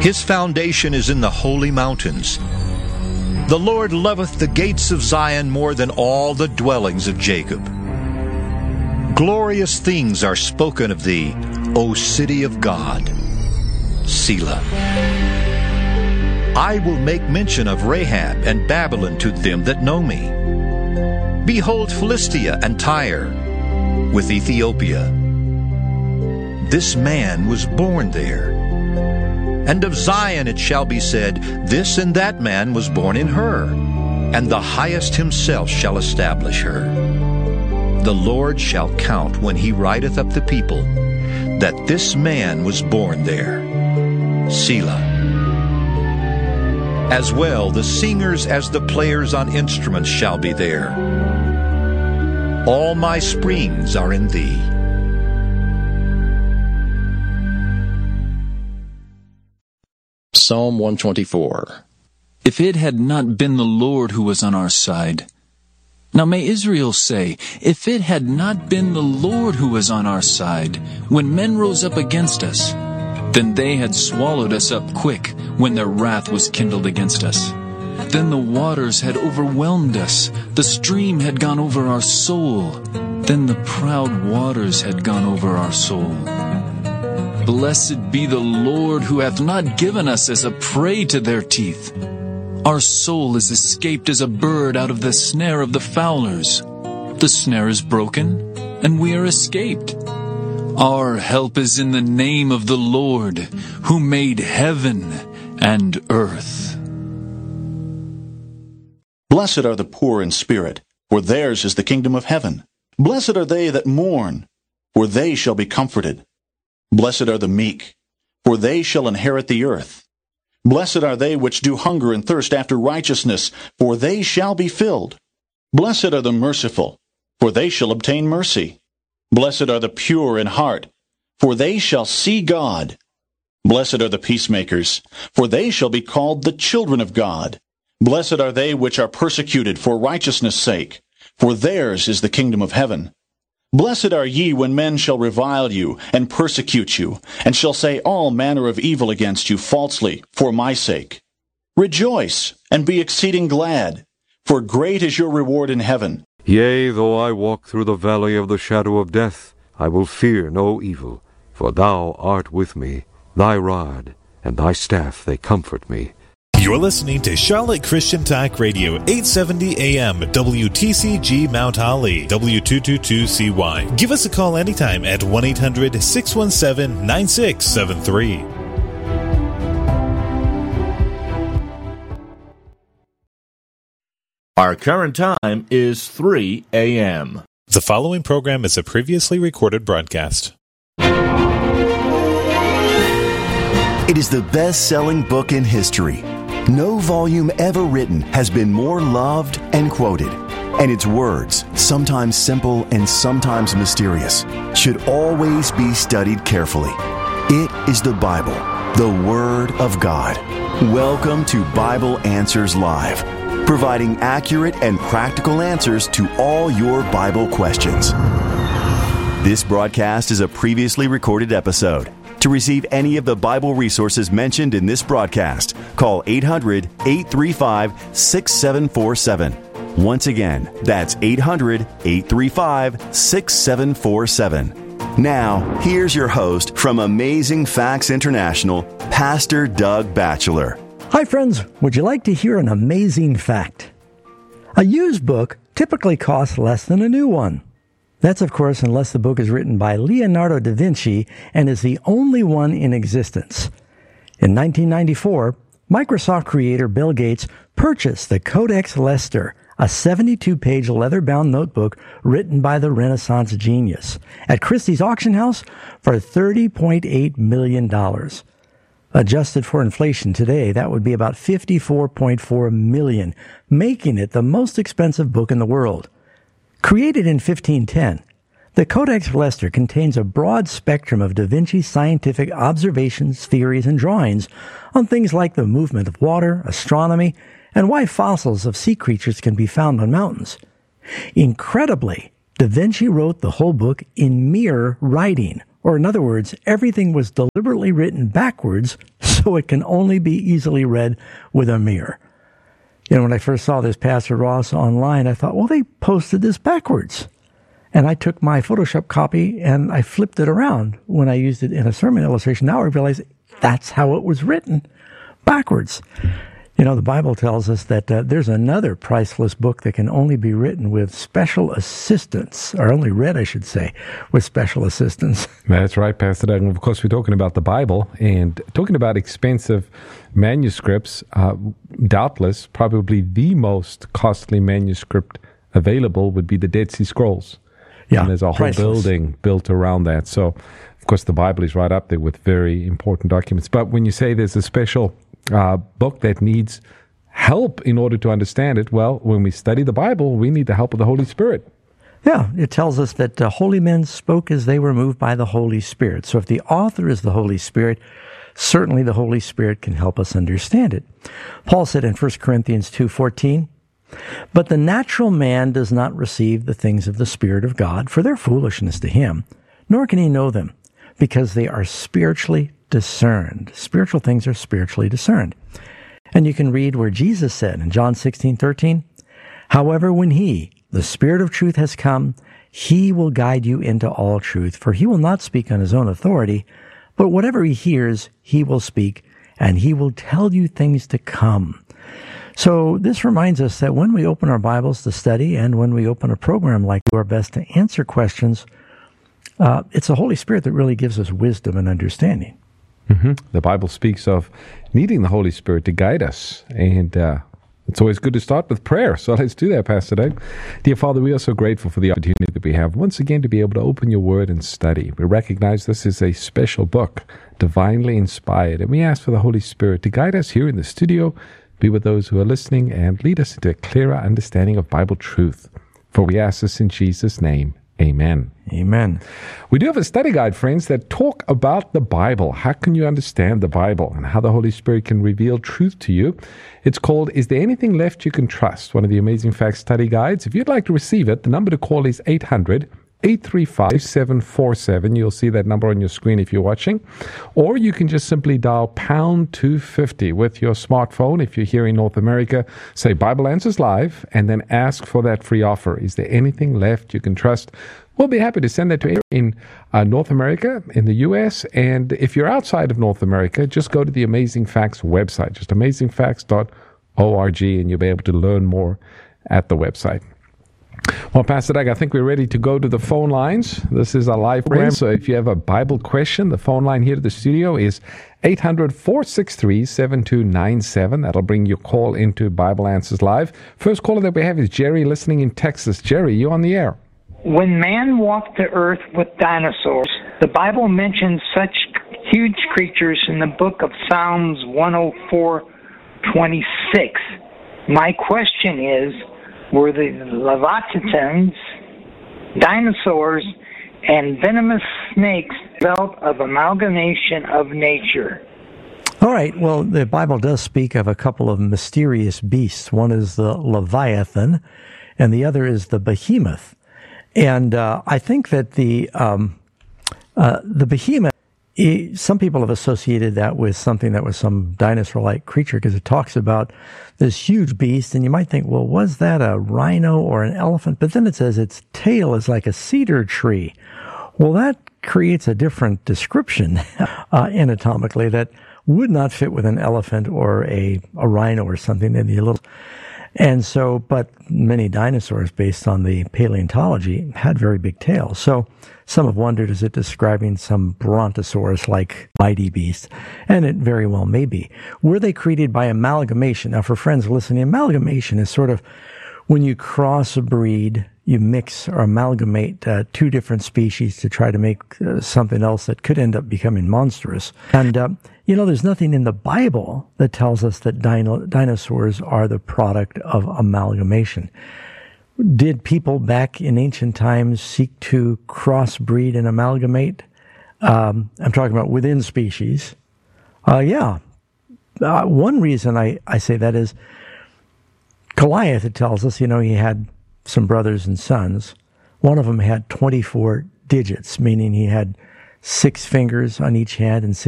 His foundation is in the holy mountains. The Lord loveth the gates of Zion more than all the dwellings of Jacob. Glorious things are spoken of thee, O city of God. Selah. I will make mention of Rahab and Babylon to them that know me. Behold Philistia and Tyre, with Ethiopia. This man was born there. And of Zion it shall be said, This and that man was born in her, and the Highest himself shall establish her. The Lord shall count when he writeth up the people, that this man was born there. Selah. As well the singers as the players on instruments shall be there. All my springs are in thee. Psalm 124. If it had not been the Lord who was on our side. Now may Israel say, if it had not been the Lord who was on our side, when men rose up against us, then they had swallowed us up quick, when their wrath was kindled against us. Then the waters had overwhelmed us, the stream had gone over our soul, then the proud waters had gone over our soul. Blessed be the Lord who hath not given us as a prey to their teeth. Our soul is escaped as a bird out of the snare of the fowlers. The snare is broken, and we are escaped. Our help is in the name of the Lord, who made heaven and earth. Blessed are the poor in spirit, for theirs is the kingdom of heaven. Blessed are they that mourn, for they shall be comforted. Blessed are the meek, for they shall inherit the earth. Blessed are they which do hunger and thirst after righteousness, for they shall be filled. Blessed are the merciful, for they shall obtain mercy. Blessed are the pure in heart, for they shall see God. Blessed are the peacemakers, for they shall be called the children of God. Blessed are they which are persecuted for righteousness' sake, for theirs is the kingdom of heaven. Blessed are ye when men shall revile you, and persecute you, and shall say all manner of evil against you falsely, for my sake. Rejoice, and be exceeding glad, for great is your reward in heaven. Yea, though I walk through the valley of the shadow of death, I will fear no evil, for thou art with me. Thy rod and thy staff, they comfort me. You're listening to Charlotte Christian Talk Radio, 870 AM, WTCG Mount Holly, W222CY. Give us a call anytime at 1-800-617-9673. Our current time is 3 a.m. The following program is a previously recorded broadcast. It is the best-selling book in history. No volume ever written has been more loved and quoted. And its words, sometimes simple and sometimes mysterious, should always be studied carefully. It is the Bible, the Word of God. Welcome to Bible Answers Live, providing accurate and practical answers to all your Bible questions. This broadcast is a previously recorded episode. To receive any of the Bible resources mentioned in this broadcast, call 800-835-6747. Once again, that's 800-835-6747. Now, here's your host from Amazing Facts International, Pastor Doug Batchelor. Hi, friends. Would you like to hear an amazing fact? A used book typically costs less than a new one. That's, of course, unless the book is written by Leonardo da Vinci and is the only one in existence. In 1994, Microsoft creator Bill Gates purchased the Codex Leicester, a 72-page leather-bound notebook written by the Renaissance genius, at Christie's auction house for $30.8 million. Adjusted for inflation today, that would be about $54.4 million, making it the most expensive book in the world. Created in 1510, the Codex Leicester contains a broad spectrum of Da Vinci's scientific observations, theories, and drawings on things like the movement of water, astronomy, and why fossils of sea creatures can be found on mountains. Incredibly, Da Vinci wrote the whole book in mere writing, Or in other words, everything was deliberately written backwards so it can only be easily read with a mirror. You know, when I first saw this Pastor Ross online, I thought, well, they posted this backwards. And I took my Photoshop copy and I flipped it around when I used it in a sermon illustration. Now I realize that's how it was written, backwards. You know, the Bible tells us that there's another priceless book that can only be written with special assistance, or only read, I should say, with special assistance. That's right, Pastor Doug. And of course, we're talking about the Bible and talking about expensive manuscripts. Doubtless, probably the most costly manuscript available would be the Dead Sea Scrolls. Yeah, and there's a whole priceless building built around that. So, of course, the Bible is right up there with very important documents. But when you say there's a special book that needs help in order to understand it, well, when we study the Bible, we need the help of the Holy Spirit. Yeah, it tells us that holy men spoke as they were moved by the Holy Spirit. So if the author is the Holy Spirit, certainly the Holy Spirit can help us understand it. Paul said in 1 Corinthians 2:14, "But the natural man does not receive the things of the Spirit of God, for they're foolishness to him, nor can he know them, because they are spiritually discerned." Spiritual things are spiritually discerned. And you can read where Jesus said in John 16:13, "However, when he, the Spirit of truth, has come, he will guide you into all truth, for he will not speak on his own authority, but whatever he hears, he will speak, and he will tell you things to come." So this reminds us that when we open our Bibles to study and when we open a program like Do Our Best to Answer Questions, it's the Holy Spirit that really gives us wisdom and understanding. Mm-hmm. The Bible speaks of needing the Holy Spirit to guide us, and it's always good to start with prayer. So let's do that, Pastor Doug. Dear Father, we are so grateful for the opportunity that we have once again to be able to open your word and study. We recognize this is a special book, divinely inspired, and we ask for the Holy Spirit to guide us here in the studio, be with those who are listening, and lead us into a clearer understanding of Bible truth. For we ask this in Jesus' name. Amen. Amen. We do have a study guide, friends, that talk about the Bible. How can you understand the Bible and how the Holy Spirit can reveal truth to you? It's called Is There Anything Left You Can Trust? One of the Amazing Facts study guides. If you'd like to receive it, the number to call is 800-835-5747. You'll see that number on your screen if you're watching. Or you can just simply dial pound 250 with your smartphone. If you're here in North America, say Bible Answers Live, and then ask for that free offer. Is there anything left you can trust? We'll be happy to send that to you in North America, in the U.S. And if you're outside of North America, just go to the Amazing Facts website, just amazingfacts.org, and you'll be able to learn more at the website. Well, Pastor Doug, I think we're ready to go to the phone lines. This is a live program, so if you have a Bible question, the phone line here to the studio is 800-463-7297. That'll bring your call into Bible Answers Live. First caller that we have is Jerry, listening in Texas. Jerry, you on the air. When man walked the earth with dinosaurs, the Bible mentions such huge creatures in the book of Psalms 104:26. My question is, were the Leviathans, dinosaurs, and venomous snakes developed of amalgamation of nature? All right, well, the Bible does speak of a couple of mysterious beasts. One is the Leviathan, and the other is the Behemoth. And I think that the Behemoth, some people have associated that with something that was some dinosaur-like creature, because it talks about this huge beast, and you might think, well, was that a rhino or an elephant? But then it says its tail is like a cedar tree. Well, that creates a different description anatomically that would not fit with an elephant or a rhino or something. They'd be a little... And so, but many dinosaurs, based on the paleontology, had very big tails. So some have wondered, is it describing some brontosaurus-like mighty beast? And it very well may be. Were they created by amalgamation? Now, for friends listening, amalgamation is sort of when you cross a breed, you mix or amalgamate two different species to try to make something else that could end up becoming monstrous. And, there's nothing in the Bible that tells us that dinosaurs are the product of amalgamation. Did people back in ancient times seek to crossbreed and amalgamate? I'm talking about within species. Yeah. One reason I say that is Goliath, it tells us, he had some brothers and sons. One of them had 24 digits, meaning he had 6 fingers on each hand and